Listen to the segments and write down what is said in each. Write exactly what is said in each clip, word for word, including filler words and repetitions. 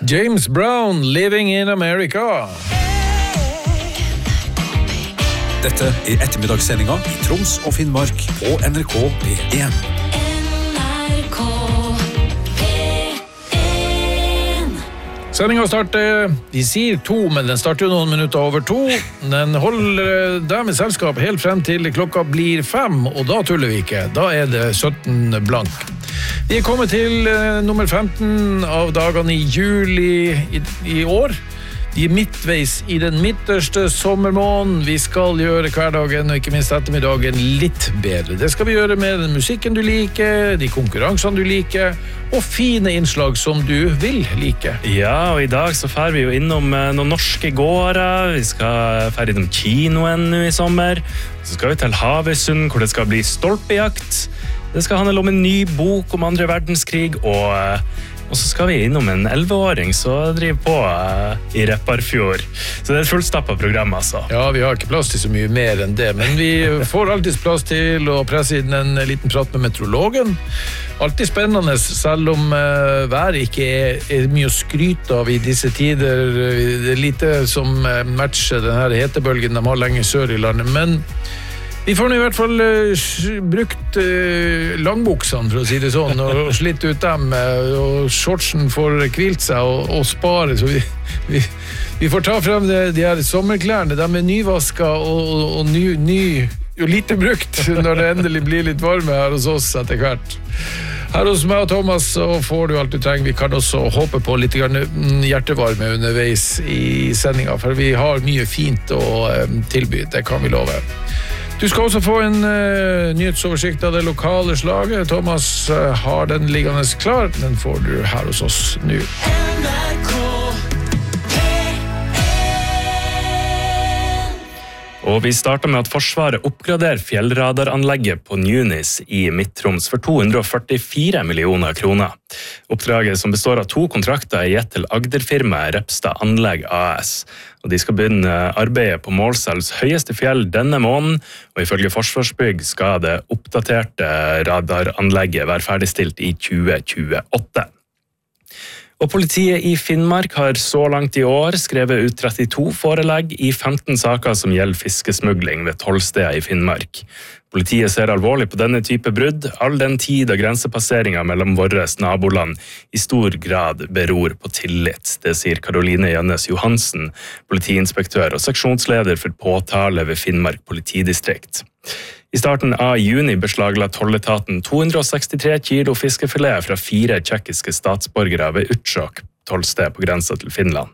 James Brown, Living in America. Dette er ettermiddagssendinga I Troms og Finnmark på N R K P en. Sendingen starter, de sier to, men den starter jo noen minutter over to. Den holder deg med selskap helt frem til klokka blir fem, og da tuller vi ikke. Da er det sytten blank. Vi er kommet til uh, nummer femten av dagene I juli I, I år. Vi er midtveis I den midterste sommermåneden. Vi skal gjøre hverdagen, og ikke minst ettermiddagen, litt bedre. Det skal vi gjøre med den musikken du liker, de konkurransene du liker, og fine innslag som du vil like. Ja, og I dag så fer vi jo innom noen norske gårder. Vi skal fer innom kinoen nå I sommer. Så skal vi til Havøysund, hvor det skal bli stolpejakt. Det skal handle om en ny bok om andre verdenskrig, og... Og så skal vi innom en elleveåring som driver på uh, I Repparfjord. Så det er et fullstappet program, altså. Ja, vi har ikke plass til så mye mer enn det, men vi får alltid plass til å presse inn en liten prat med meteorologen. Alltid spennende, selv om uh, været ikke er, er mye å skryte av I disse tider. Det er lite som uh, matcher den her hetebølgen de har lenge sør I landet, men... Vi får nå I hvert fall uh, brukt uh, langbuksene, for å si det sånn, og slitt ut dem, uh, og shortsen får kvilt seg og, og spare, så vi, vi, vi får ta frem de, de her sommerklærne, de er nyvasket og, og, og ny, ny, og lite brukt når det endelig blir litt varme her hos oss etter hvert. Her hos meg og Thomas så får du alt du trenger. Vi kan også håpe på litt hjertevarme underveis I sendingen, for vi har mye fint å um, tilby, det kan vi love. Du skal også få en uh, nyhetsoversikt av det lokale slaget. Thomas uh, har den liggende klar. Den får du her hos oss nå. Og vi starter med at Forsvaret oppgraderer fjellradaranlegget på Njunis I Midt-Troms for to hundre og førtifire millioner kroner. Oppdraget som består av to kontrakter er gitt til Agder-firmaet Repstad Anlegg A S. Og de skal begynne arbeidet på Målselvs høyeste fjell denne måneden, og ifølge Forsvarsbygg skal det oppdaterte radaranlegget være ferdigstilt I tjue tjueåtte. Og politiet I Finnmark har så langt I år skrevet ut trettito forelegg I femten saker som gjelder fiskesmugling ved tolv steder I Finnmark. Politiet ser alvorlig på denne type brudd, all den tid og grensepasseringer mellom våre naboland I stor grad beror på tillit. Det sier Karoline Jannes Johansen, politiinspektør og seksjonsleder for påtale ved Finnmark politidistrikt. I starten av juni beslagla tolletaten to hundre og sekstitre kilo fiskefilet fra fire tjekkiske statsborgere ved Utsjok, tollsted på grensa til Finland.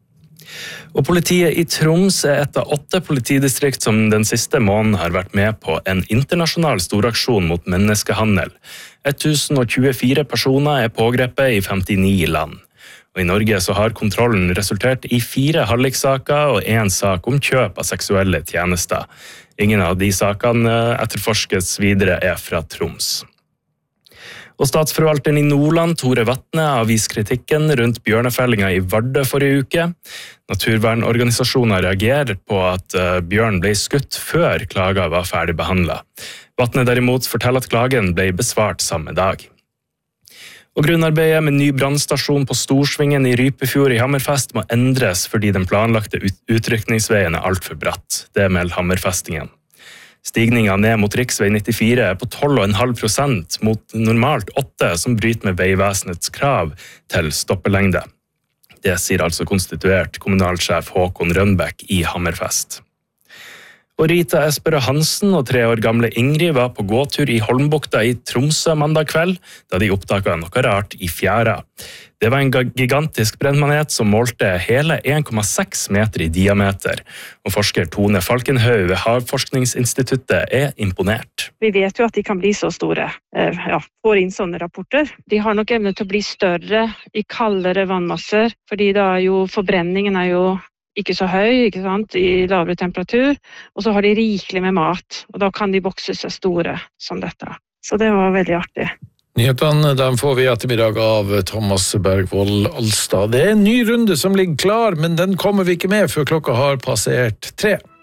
Og politiet I Troms er et av åtte politidistrikt som den siste måneden har vært med på en internasjonal storaksjon mot menneskehandel. tusen og tjuefire personer er pågrepet I femtini land. Og I Norge så har kontrollen resultert I fire halliksaker og en sak om kjøp av seksuelle tjenester. Ingen av de sakene etterforskes videre er fra Troms. Og statsforvalteren I Nordland, Tore Vatne, avviser kritikken rundt bjørnefellinga I Vardø forrige uke. Naturvernorganisasjoner reagerer på at bjørn ble skutt før klaga var ferdig behandlet. Vatne derimot forteller at klagen ble besvart samme dag. Og grunnarbeidet med ny brannstasjon på Storsvingen I Rypefjord I Hammerfest må endres fordi den planlagte utrykningsveien er alt for bratt. Det melder Hammerfestingen. Stigningen ned mot riksvei nittifire er på tolv komma fem prosent mot normalt åtte som bryter med veivesenets krav til stoppelengde. Det sier altså konstituert kommunalsjef Håkon Rønbæk I Hammerfest. Og Rita Esperø Hansen og tre år gamle Ingrid var på gåtur I Holmbukta I Tromsø mandag kveld, da de oppdaget noe rart I fjæra. Det var en gigantisk brennmanet som målte hele en komma seks meter I diameter, og forsker Tone Falkenhaug ved Havforskningsinstituttet er imponert. Vi vet jo at de kan bli så store, ja, får inn sånne rapporter. De har nok evne til å bli større I kaldere vannmasser, fordi da er jo forbrenningen er jo ikke så høy, ikke sant, I lavere temperatur, og så har de rikelig med mat, og da kan de vokse seg store som dette. Så det var veldig artig. Nyhetene den får vi ettermiddag av Thomas Bergvold Alstad. Det er en ny runde som ligger klar, men den kommer vi ikke med før klokka har passert tre.